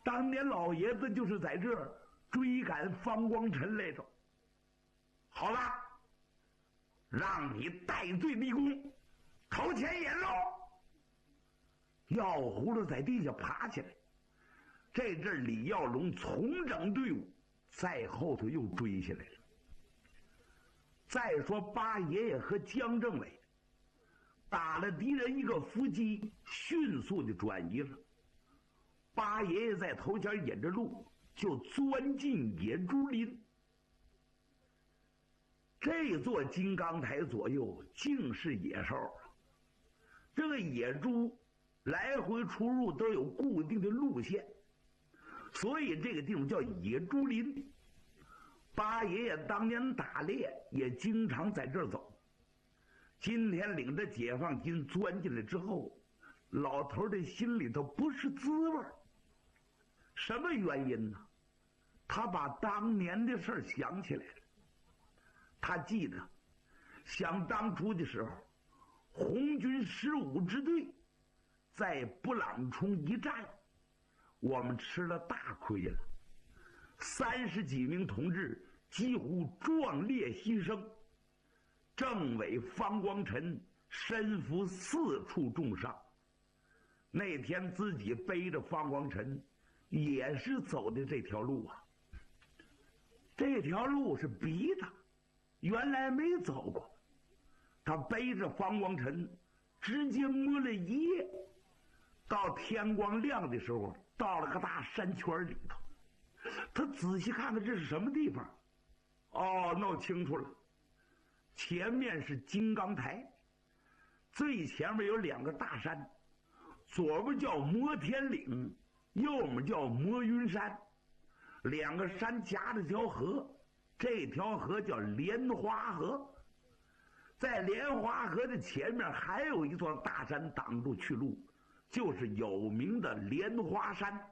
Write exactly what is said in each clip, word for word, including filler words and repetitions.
当年老爷子就是在这儿追赶方光尘来着。好了，让你戴罪立功，头前引路。药葫芦在地下爬起来，这阵李耀龙重整队伍，在后头又追下来了。再说八爷爷和江政委打了敌人一个伏击，迅速的转移了。八爷爷在头前引着路，就钻进野猪林。这座金刚台左右尽是野兽啊！这个野猪来回出入都有固定的路线，所以这个地方叫野猪林。八爷爷当年打猎也经常在这儿走。今天领着解放军钻进来之后，老头的心里头不是滋味。什么原因呢？他把当年的事想起来了。他记得想当初的时候，红军十五支队在布朗冲一战，我们吃了大亏了，三十几名同志几乎壮烈牺牲，政委方光尘身负四处重伤。那天自己背着方光尘也是走的这条路啊，这条路是逼的，原来没走过。他背着方光尘直接摸了一夜，到天光亮的时候到了个大山圈里头。他仔细看看这是什么地方，哦，弄清楚了，前面是金刚台，最前面有两个大山，左边叫摩天岭，右面叫摩云山，两个山夹着条河，这条河叫莲花河。在莲花河的前面还有一座大山挡住去路，就是有名的莲花山。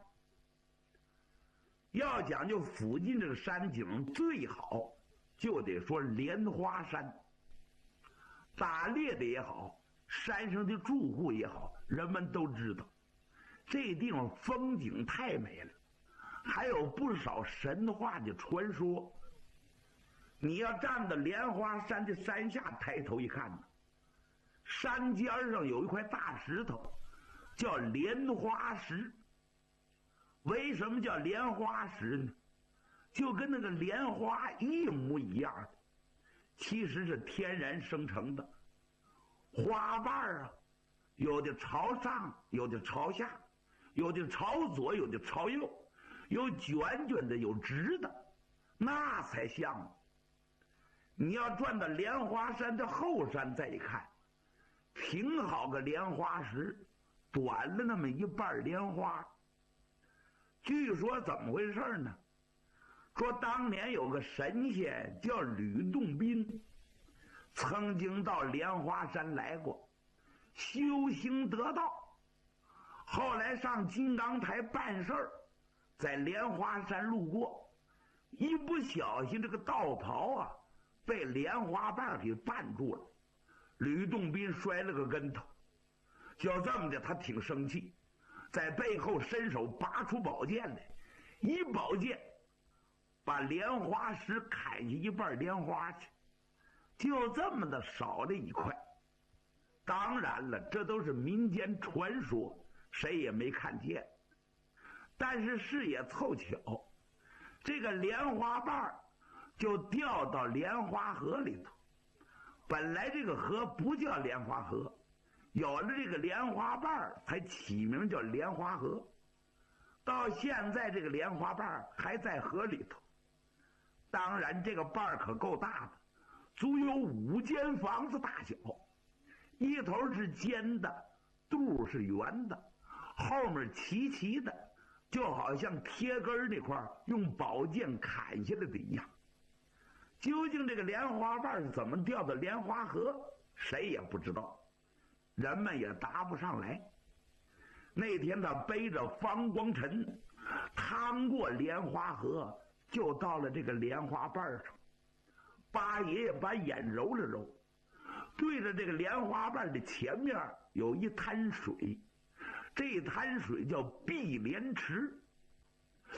要讲究附近这个山景最好，就得说莲花山。打猎的也好，山上的住户也好，人们都知道这地方风景太美了，还有不少神话的传说。你要站到莲花山的山下抬头一看呢，山尖上有一块大石头叫莲花石。为什么叫莲花石呢？就跟那个莲花一模一样的，其实是天然生成的。花瓣啊，有的朝上，有的朝下，有的朝左，有的朝右，有卷卷的，有直的，那才像。你要转到莲花山的后山再一看，平好个莲花石，短了那么一半莲花。据说怎么回事呢？说当年有个神仙叫吕洞宾，曾经到莲花山来过，修行得道，后来上金刚台办事儿，在莲花山路过，一不小心这个道袍啊被莲花瓣给绊住了，吕洞宾摔了个跟头。就这么的，他挺生气，在背后伸手拔出宝剑来，一宝剑把莲花石砍下一半莲花去，就这么的少了一块。当然了，这都是民间传说，谁也没看见。但是事也凑巧，这个莲花瓣就掉到莲花河里头。本来这个河不叫莲花河，有了这个莲花瓣才起名叫莲花河。到现在这个莲花瓣还在河里头。当然这个瓣可够大的，足有五间房子大小，一头是尖的，肚是圆的，后面齐齐的，就好像贴根那块用宝剑砍下来的一样。究竟这个莲花瓣是怎么掉到莲花河，谁也不知道，人们也答不上来。那天他背着方光尘趟过莲花河，就到了这个莲花瓣上。八爷爷把眼揉了揉，对着这个莲花瓣的前面有一滩水，这滩水叫碧莲池。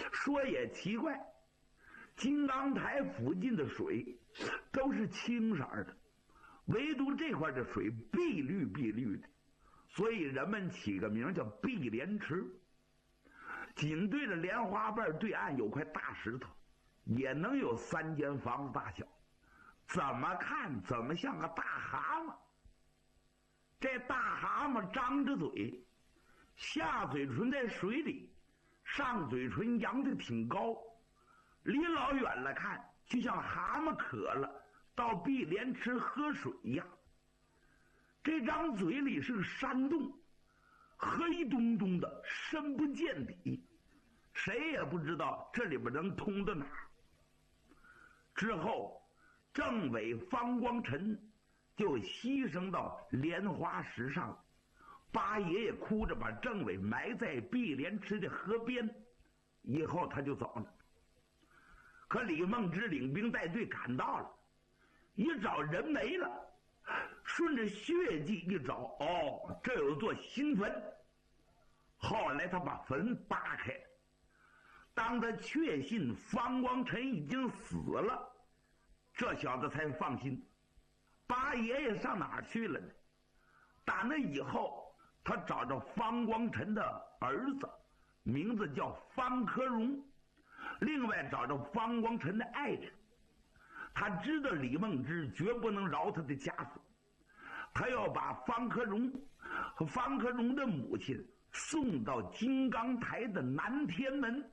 说也奇怪，金刚台附近的水都是青色的，唯独这块的水碧绿碧绿的，所以人们起个名叫碧莲池。紧对着莲花瓣对岸有块大石头，也能有三间房子大小，怎么看怎么像个大蛤蟆。这大蛤蟆张着嘴，下嘴唇在水里，上嘴唇扬得挺高，离老远了看就像蛤蟆渴了到碧莲池喝水一样。这张嘴里是个山洞，黑洞洞的，深不见底，谁也不知道这里边能通到哪儿。之后政委方光尘就牺牲到莲花石上，八爷爷哭着把政委埋在碧莲池的河边，以后他就走了。可李梦之领兵带队赶到了，一找人没了，顺着血迹一找，哦，这有座新坟。后来他把坟扒开，当他确信方光尘已经死了，这小子才放心。八爷爷上哪儿去了呢？打那以后，他找着方光尘的儿子，名字叫方克荣，另外找着方光尘的爱人。他知道李梦之绝不能饶他的家属，他要把方克荣和方克荣的母亲送到金刚台的南天门。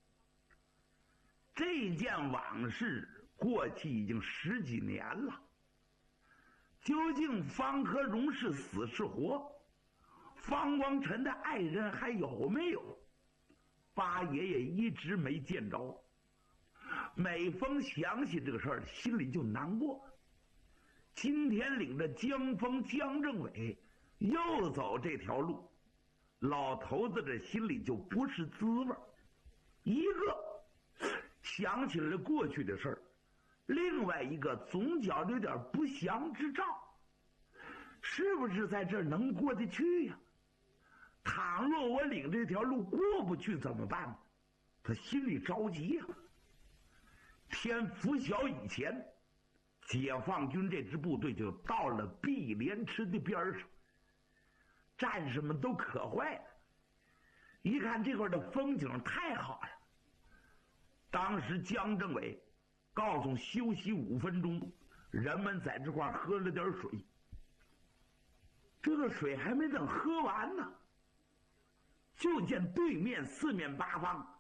这件往事过去已经十几年了，究竟方克荣是死是活，方光尘的爱人还有没有，八爷爷一直没见着。每逢想起这个事儿，心里就难过。今天领着江峰、江政委又走这条路，老头子这心里就不是滋味。一个想起了过去的事儿，另外一个总觉得有点不祥之兆，是不是在这儿能过得去呀？倘若我领这条路过不去怎么办呢？他心里着急呀。天拂晓以前，解放军这支部队就到了碧莲池的边上，战士们都渴坏了，一看这块的风景太好了。当时江政委告诉休息五分钟，人们在这块喝了点水。这个水还没等喝完呢，就见对面四面八方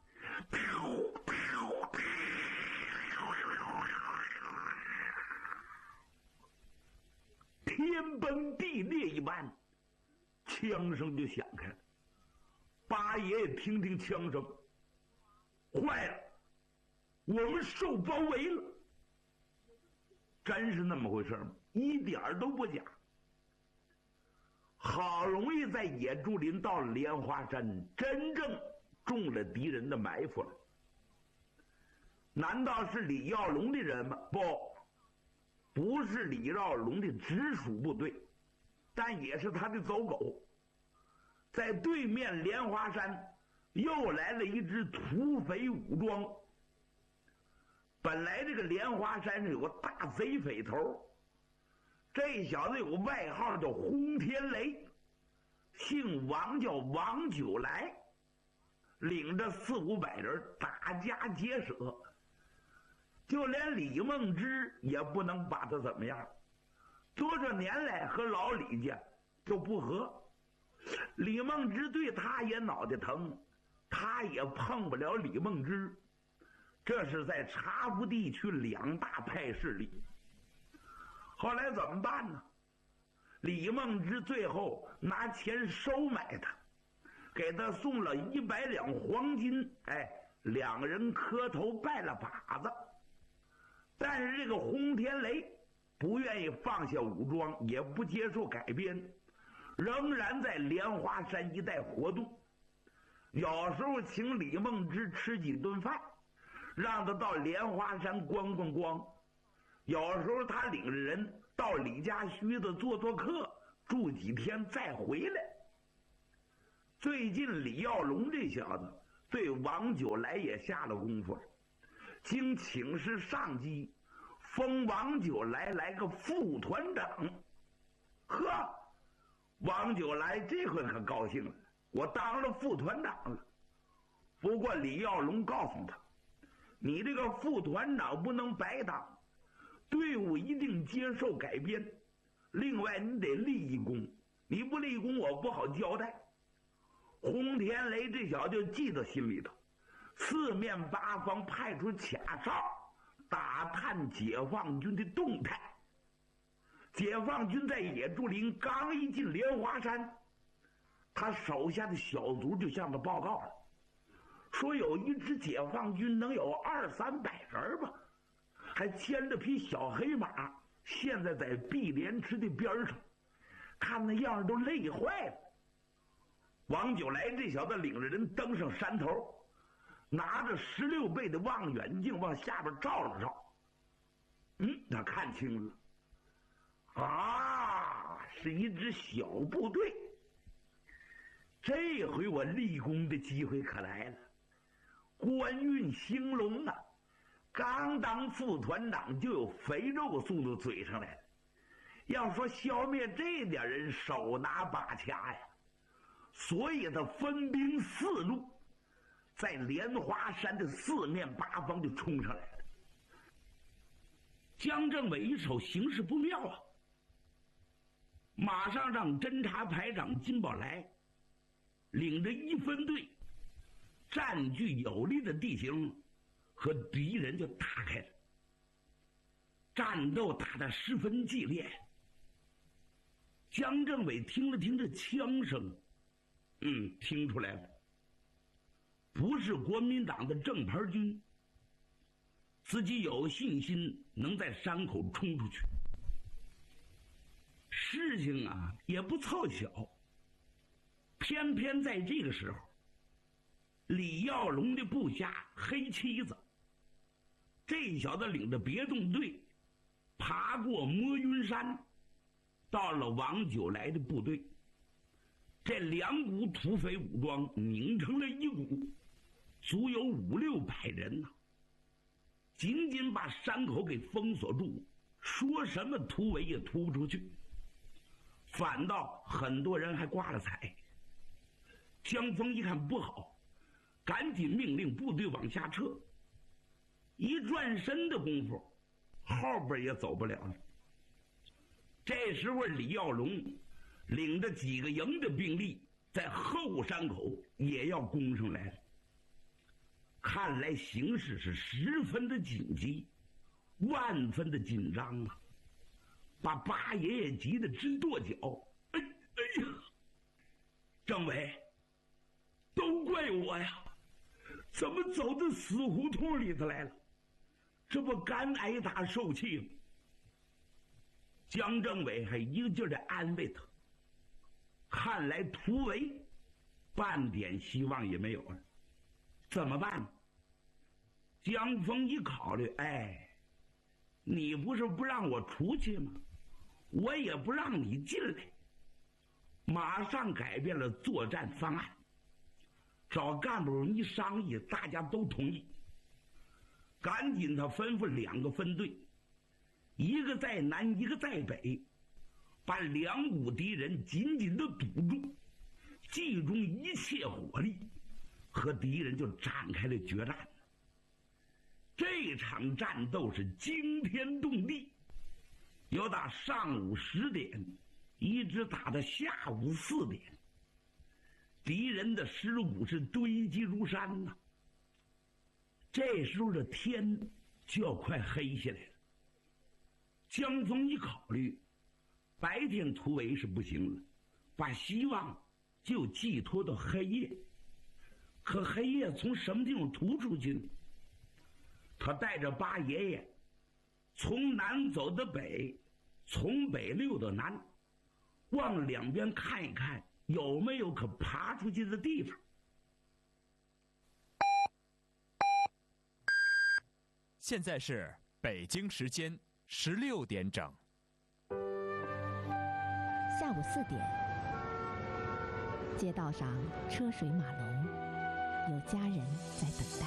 天崩地裂一般，枪声就响开了。八爷爷听听枪声，坏了，我们受包围了。真是那么回事吗？一点都不假。好容易在野猪林到了莲花山，真正中了敌人的埋伏了。难道是李耀龙的人吗？不，不是李耀龙的直属部队，但也是他的走狗。在对面莲花山又来了一支土匪武装。本来这个莲花山上有个大贼匪头，这小子有个外号叫轰天雷，姓王叫王九来，领着四五百人打家劫舍，就连李梦之也不能把他怎么样。多少年来和老李家就不和，李梦之对他也脑袋疼，他也碰不了李梦之。这是在察福地区两大派势力。后来怎么办呢？李梦之最后拿钱收买他，给他送了一百两黄金，哎，两人磕头拜了把子。但是这个轰天雷不愿意放下武装，也不接受改编，仍然在莲花山一带活动。有时候请李梦之吃几顿饭，让他到莲花山观观光。有时候他领着人到李家墟子做做客，住几天再回来。最近李耀龙这小子对王九来也下了功夫了，经请示上级，封王九来来个副团长。呵，王九来这回可高兴了，我当了副团长了。不过李耀龙告诉他，你这个副团长不能白当，队伍一定接受改编，另外你得立功，你不立功我不好交代。洪天雷这小子就记到心里头，四面八方派出卡哨打探解放军的动态。解放军在野猪林刚一进莲花山，他手下的小卒就向他报告了，说有一支解放军能有二三百人吧，还牵着匹小黑马，现在在碧莲池的边上，看那样都累坏了。王九来这小子领着人登上山头，拿着十六倍的望远镜往下边照了照，嗯，他看清了，啊，是一支小部队。这回我立功的机会可来了，官运兴隆啊！刚当副团长就有肥肉送到嘴上来了。要说消灭这点人，手拿把掐呀。所以他分兵四路，在莲花山的四面八方就冲上来了。江政委一瞅形势不妙啊，马上让侦察排长金宝来领着一分队占据有利的地形，和敌人就打开了。战斗打得十分激烈。江政委听了听这枪声，嗯，听出来了，不是国民党的正牌军，自己有信心能在山口冲出去。事情啊也不凑巧，偏偏在这个时候，李耀龙的部下黑旗子，这小子领着别动队爬过摸云山，到了王九来的部队。这两股土匪武装拧成了一股，足有五六百人呐、啊，紧紧把山口给封锁住，说什么突围也突不出去，反倒很多人还挂了彩。江峰一看不好，赶紧命令部队往下撤。一转身的功夫，后边也走不了了。这时候李耀龙领着几个营的兵力在后山口也要攻上来了。看来形势是十分的紧急，万分的紧张啊，把八爷爷急得直跺脚。哎哎呀，政委，都怪我呀，怎么走到死胡同里头来了？这不干挨打受气吗？江政委还一个劲儿地安慰他，看来突围半点希望也没有了，怎么办？江峰一考虑，哎，你不是不让我出去吗？我也不让你进来，马上改变了作战方案，找干部一商议，大家都同意。赶紧他吩咐两个分队，一个在南，一个在北，把两股敌人紧紧地堵住，集中一切火力，和敌人就展开了决战。这场战斗是惊天动地，由打上午十点一直打到下午四点，敌人的尸骨是堆积如山呐、啊。这时候的天就要快黑下来了。江峰一考虑，白天突围是不行了，把希望就寄托到黑夜。可黑夜从什么地方突出去呢？他带着八爷爷从南走到北，从北溜到南，往两边看一看有没有可爬出去的地方。 现在是北京时间十六点整。 下午四点，街道上车水马龙， 有家人在等待。